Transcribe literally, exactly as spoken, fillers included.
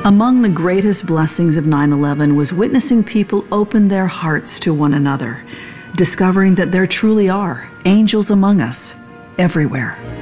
Among the greatest blessings of nine eleven was witnessing people open their hearts to one another, discovering that there truly are angels among us, everywhere.